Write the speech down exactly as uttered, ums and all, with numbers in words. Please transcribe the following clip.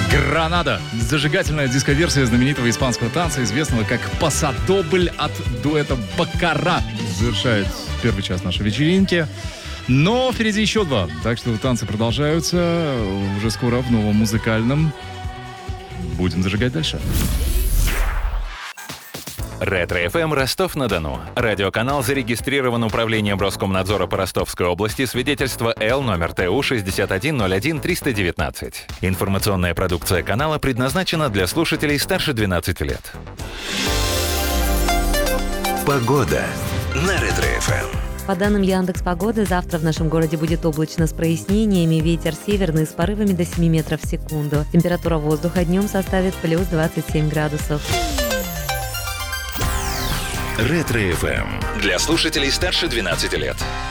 Гранада. Зажигательная диско-версия знаменитого испанского танца, известного как «Пасадобль» от дуэта «Баккара». Завершает первый час нашей вечеринки. Но впереди еще два. Так что танцы продолжаются. Уже скоро в новом музыкальном. Будем зажигать дальше. Ретро-эф эм Ростов-на-Дону. Радиоканал зарегистрирован Управлением Роскомнадзора по Ростовской области. Свидетельство Л номер Т У шестьдесят один ноль один триста девятнадцать. Информационная продукция канала предназначена для слушателей старше двенадцати лет. Погода на Ретро-эф эм. По данным Яндекс.Погоды, завтра в нашем городе будет облачно с прояснениями, ветер северный с порывами до семи метров в секунду. Температура воздуха днем составит плюс двадцать семь градусов. Ретро-эф эм. Для слушателей старше двенадцати лет.